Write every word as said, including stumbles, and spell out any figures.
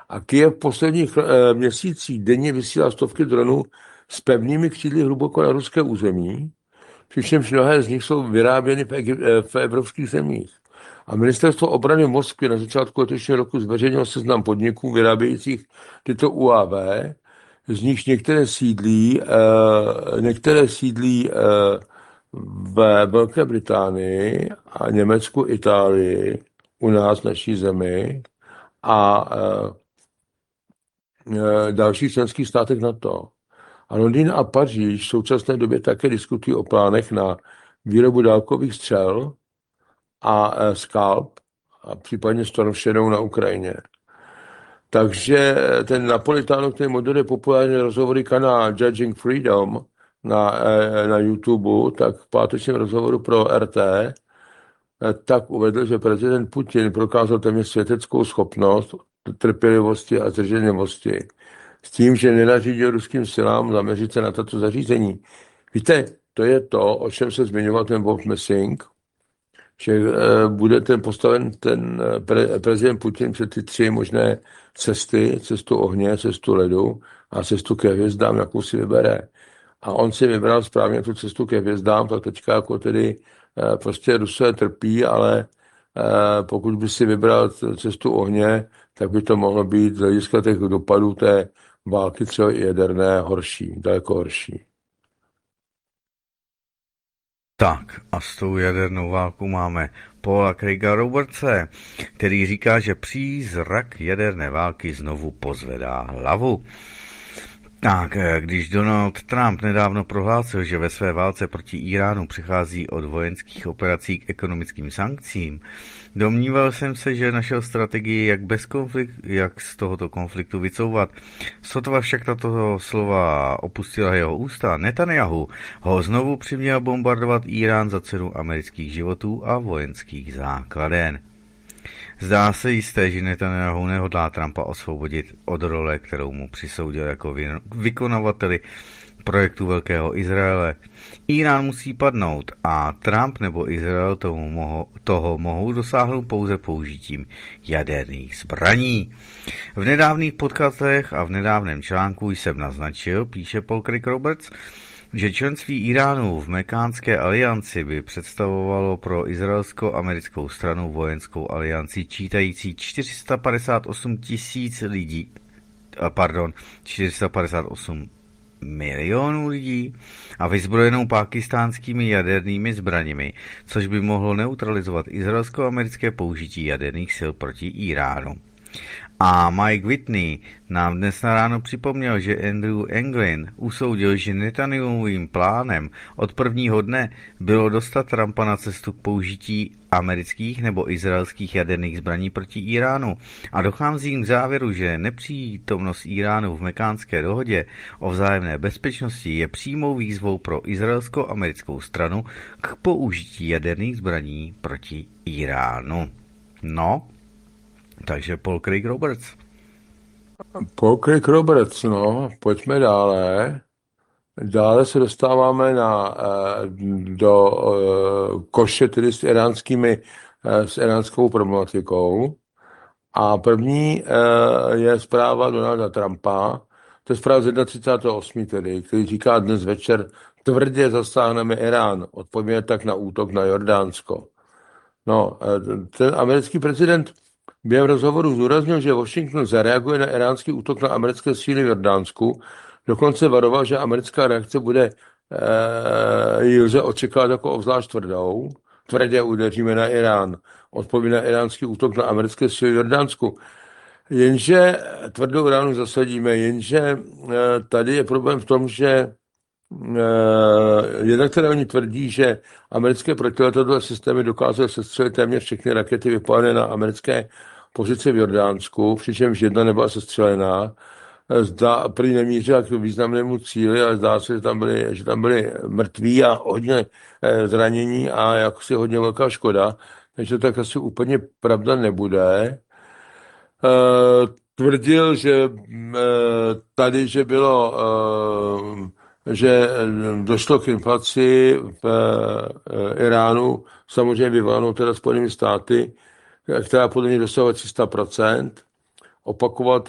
A Kyjev v posledních e, měsících denně vysílá stovky dronů s pevnými křídly hluboko na ruské území, přičemž mnohé z nich jsou vyráběny v, Egypt, v evropských zemích. A ministerstvo obrany v Moskvě na začátku letošního roku zveřejnilo seznam podniků vyrábějících tyto U A V, z nich některé sídlí, uh, některé sídlí uh, ve Velké Británii a Německu, Itálii, u nás, v naší zemi a uh, uh, dalších členských státech NATO. A Londýn a Paříž v současné době také diskutují o plánech na výrobu dálkových střel a uh, Scalp a případně Storm Shadow na Ukrajině. Takže ten Napolitano, který moderuje populární rozhovory kanál Judging Freedom na, na YouTube, tak v pátečním rozhovoru pro R T tak uvedl, že prezident Putin prokázal téměř světeckou schopnost trpělivosti a zdrženlivosti s tím, že nenařídil ruským silám zaměřit se na tato zařízení. Víte, to je to, o čem se zmiňoval ten Wolf Messing, že bude ten postaven ten pre, prezident Putin před ty tři možné cesty, cestu ohně, cestu ledu a cestu ke hvězdám, jakou si vybere. A on si vybral správně tu cestu ke hvězdám, tak teďka jako tedy prostě Rusové trpí, ale pokud by si vybral cestu ohně, tak by to mohlo být z hlediska těch dopadů té války třeba i jaderné horší, daleko horší. Tak a s tou jadernou válkou máme Paula Craiga Robertse, který říká, že přízrak jaderné války znovu pozvedá hlavu. Tak, když Donald Trump nedávno prohlásil, že ve své válce proti Iránu přechází od vojenských operací k ekonomickým sankcím, domníval jsem se, že našel strategii, jak, bez konflikt, jak z tohoto konfliktu vycouvat. Sotva však tato slova opustila jeho ústa, Netanyahu ho znovu přiměl bombardovat Irán za cenu amerických životů a vojenských základen. Zdá se jisté, že Netanyahu nehodlá Trumpa osvobodit od role, kterou mu přisoudil jako vykonavateli projektu Velkého Izraele. Irán musí padnout a Trump nebo Izrael tomu mohou, toho mohou dosáhnout pouze použitím jaderných zbraní. V nedávných podcastech a v nedávném článku jsem naznačil, píše Paul Craig Roberts, že členství Iránu v Mekánské alianci by představovalo pro izraelsko-americkou stranu vojenskou alianci čítající čtyři sta padesát osm tisíc lidí, pardon, čtyři sta padesát osm milionů lidí a vyzbrojenou pákistánskými jadernými zbraněmi, což by mohlo neutralizovat izraelsko-americké použití jaderných sil proti Iránu. A Mike Whitney nám dnes na ráno připomněl, že Andrew Anglin usoudil, že Netanyahuovým plánem od prvního dne bylo dostat Trumpa na cestu k použití amerických nebo izraelských jaderných zbraní proti Iránu. A dochází k závěru, že nepřítomnost Iránu v Mekánské dohodě o vzájemné bezpečnosti je přímou výzvou pro izraelsko-americkou stranu k použití jaderných zbraní proti Iránu. No, takže Paul Craig Roberts. Paul Craig Roberts, no, pojďme dále. Dále se dostáváme na, do koše tedy s iránskými, s iránskou problematikou. A první je zpráva Donalda Trumpa, to je zpráva z třicátého prvního osmého tedy, který říká dnes večer tvrdě zasáhneme Irán, odpovědět tak na útok na Jordánsko. No, ten americký prezident během rozhovoru zdůraznil, že Washington zareaguje na iránský útok na americké síly v Jordánsku. Dokonce varoval, že americká reakce bude e, ji lze očekávat jako obzvlášť tvrdou. Tvrdě udeříme na Irán. Odpoví na iránský útok na americké síly v Jordánsku. Jenže tvrdou ránu zasadíme, jenže e, tady je problém v tom, že Uh, jednak teda oni tvrdí, že americké protiletadlové systémy dokázaly sestřelit téměř všechny rakety vypálené na americké pozice v Jordánsku, přičemž jedna nebyla sestřelená. Zdá, prý nemířila k významnému cíli, ale zdá se, že tam byli, že tam byli mrtví a hodně eh, zranění a jaksi hodně velká škoda. Takže tak asi úplně pravda nebude. Uh, tvrdil, že uh, tady, že bylo uh, že došlo k inflaci v Iránu, samozřejmě vyvolanou teda Spojenými státy, která podle něj dosahuje tři sta procent. Opakoval